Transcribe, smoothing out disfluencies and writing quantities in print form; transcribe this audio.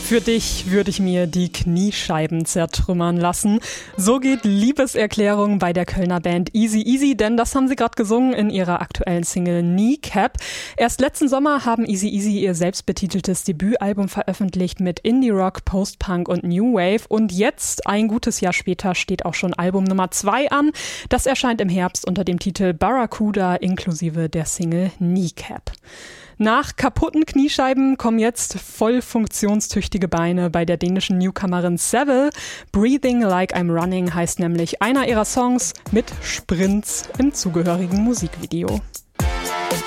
Für dich würde ich mir die Kniescheiben zertrümmern lassen. So geht Liebeserklärung bei der Kölner Band Easy Easy, denn das haben sie gerade gesungen in ihrer aktuellen Single Kneecap. Erst letzten Sommer haben Easy Easy ihr selbstbetiteltes Debütalbum veröffentlicht mit Indie-Rock, Post-Punk und New Wave. Und jetzt, ein gutes Jahr später, steht auch schon Album Nummer 2 an. Das erscheint im Herbst unter dem Titel Barracuda inklusive der Single Kneecap. Nach kaputten Kniescheiben kommen jetzt voll funktionstüchtige Beine bei der dänischen Newcomerin Seville. Breathing Like I'm Running heißt nämlich einer ihrer Songs mit Sprints im zugehörigen Musikvideo.